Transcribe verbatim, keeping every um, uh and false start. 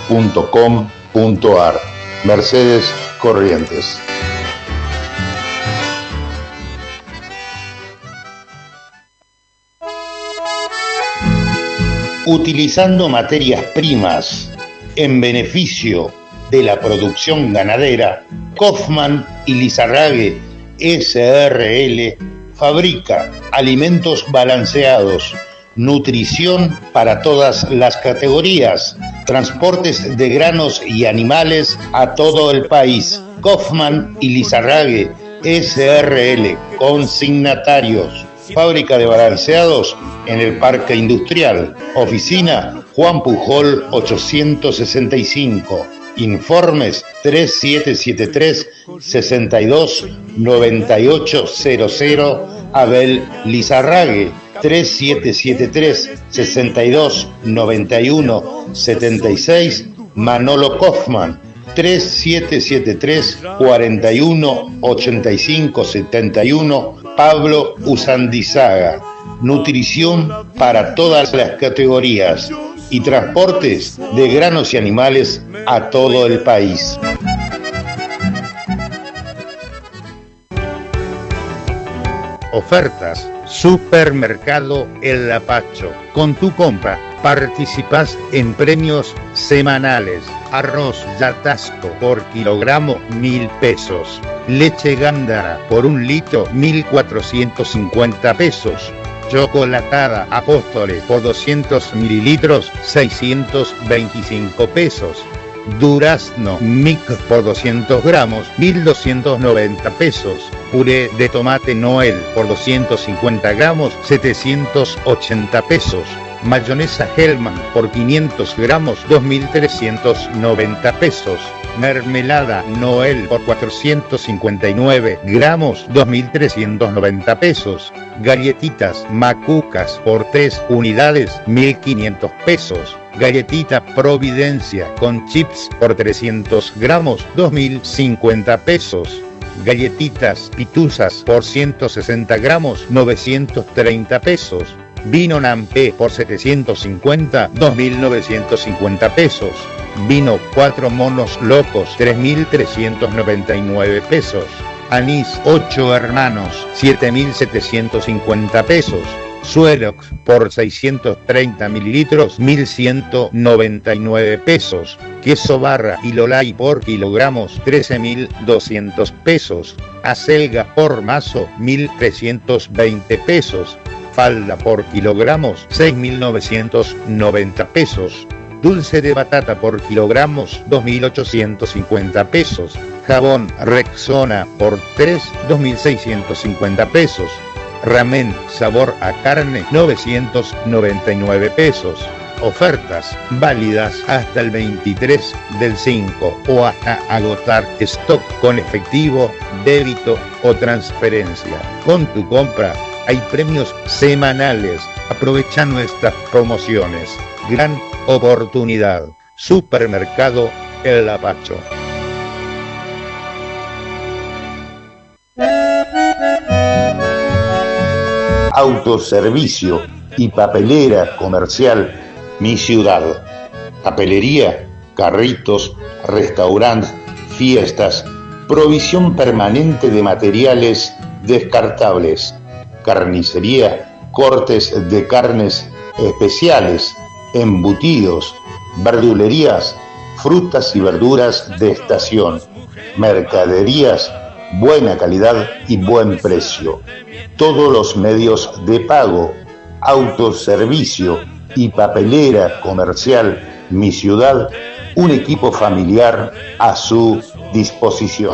punto com punto ar. Mercedes Corrientes. Utilizando materias primas en beneficio de la producción ganadera, Kaufmann y Lizarrague S R L fabrica alimentos balanceados, nutrición para todas las categorías, transportes de granos y animales a todo el país. Kaufmann y Lizarrague S R L, consignatarios. Fábrica de balanceados en el Parque Industrial. Oficina Juan Pujol ochocientos sesenta y cinco. Informes tres siete siete tres, seis dos nueve ocho cero cero. Abel Lizarrague tres siete siete tres, seis dos nueve uno siete seis. Manolo Kaufmann tres siete siete tres, cuatro uno ocho cinco siete uno. Pablo Usandizaga. Nutrición para todas las categorías y transportes de granos y animales a todo el país. Ofertas. Supermercado El Lapacho. Con tu compra participas en premios semanales. Arroz Yatasco por kilogramo, mil pesos. Leche Gándara por un litro, mil cuatrocientos cincuenta pesos. Chocolatada Apóstoles por doscientos mililitros, seiscientos veinticinco pesos. Durazno Mix por doscientos gramos, mil doscientos noventa pesos. Puré de tomate Noel por doscientos cincuenta gramos, setecientos ochenta pesos. Mayonesa Hellman por quinientos gramos, dos mil trescientos noventa pesos. Mermelada Noel por cuatrocientos cincuenta y nueve gramos, dos mil trescientos noventa pesos. Galletitas Macucas por tres unidades, mil quinientos pesos. Galletita Providencia con chips por trescientos gramos, dos mil cincuenta pesos. Galletitas Pituzas por ciento sesenta gramos, novecientos treinta pesos. Vino Nampé por setecientos cincuenta, dos mil novecientos cincuenta pesos. Vino Cuatro Monos Locos, tres mil trescientos noventa y nueve pesos. Anís Ocho Hermanos, siete mil setecientos cincuenta pesos. Suerox por seiscientos treinta mililitros, mil ciento noventa y nueve pesos. Queso Barra y Lolay por kilogramos, trece mil doscientos pesos. Acelga por mazo, mil trescientos veinte pesos. Falda por kilogramos, seis mil novecientos noventa pesos. Dulce de batata por kilogramos, dos mil ochocientos cincuenta pesos. Jabón Rexona por tres, dos mil seiscientos cincuenta pesos. Ramen sabor a carne, novecientos noventa y nueve pesos. Ofertas válidas hasta el veintitrés del cinco o hasta agotar stock con efectivo, débito o transferencia. Con tu compra hay premios semanales. Aprovecha nuestras promociones. Gran oportunidad. Supermercado El Lapacho. Autoservicio y papelera comercial Mi Ciudad. Papelería, carritos, restaurante, fiestas, provisión permanente de materiales descartables, carnicería, cortes de carnes especiales, embutidos, verdulerías, frutas y verduras de estación, mercaderías, buena calidad y buen precio. Todos los medios de pago, autoservicio y papelera comercial Mi Ciudad, un equipo familiar a su disposición.